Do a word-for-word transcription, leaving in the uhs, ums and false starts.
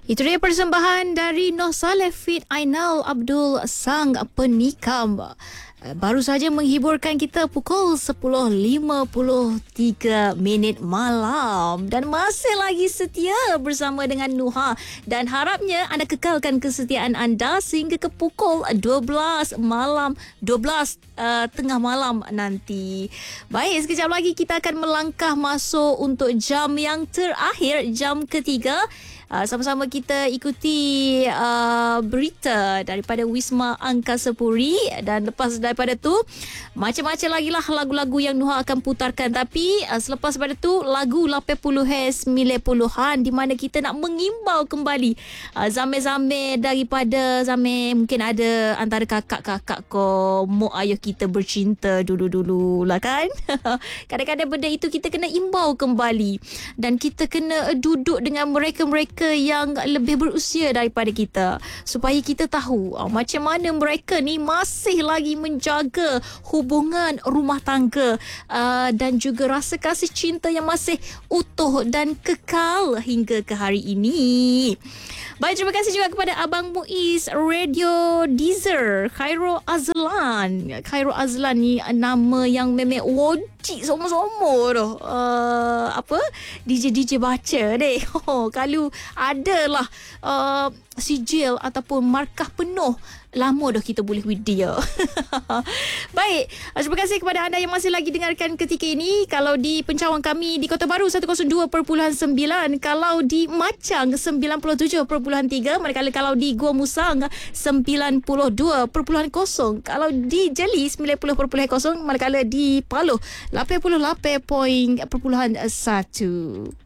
Itu dia persembahan dari Noh Saleh Fit Ainal Abdul Sang Penikam. Baru saja menghiburkan kita pukul sepuluh lima puluh tiga minit malam. Dan masih lagi setia bersama dengan Nuha. Dan harapnya anda kekalkan kesetiaan anda sehingga ke pukul dua belas malam, dua belas uh, tengah malam nanti. Baik, sekejap lagi kita akan melangkah masuk untuk jam yang terakhir, jam ketiga. Uh, sama-sama kita ikuti uh, berita daripada Wisma Angkasa Puri, dan lepas daripada tu macam-macam lagi lah lagu-lagu yang Nuha akan putarkan. Tapi uh, selepas daripada tu lagu lapan puluhan sembilan puluhan di mana kita nak mengimbau kembali uh, zame-zame daripada zame, mungkin ada antara kakak-kakak ko mak ayah kita bercinta dulu-dulu lah kan. Kadang-kadang benda itu kita kena imbau kembali, dan kita kena duduk dengan mereka-mereka yang lebih berusia daripada kita supaya kita tahu uh, macam mana mereka ni masih lagi menjaga hubungan rumah tangga uh, dan juga rasa kasih cinta yang masih utuh dan kekal hingga ke hari ini. Baik, terima kasih juga kepada Abang Muiz Radio Deezer, Khairul Azlan. Khairul Azlan ni nama yang memang wajib semua-semua tu. Uh, apa? D J D J baca deh. Oh, kalau adalah uh, sijil ataupun markah penuh, lama dah kita boleh with dia. Baik, terima kasih kepada anda yang masih lagi dengarkan ketika ini. Kalau di pencawang kami di Kota Baru seratus dua perpuluhan sembilan, kalau di Macang sembilan puluh tujuh perpuluhan tiga, manakala kalau di Gua Musang sembilan puluh dua perpuluhan kosong, kalau di Jeli sembilan puluh perpuluhan kosong, manakala di Paluh lapan puluh lapan perpuluhan satu.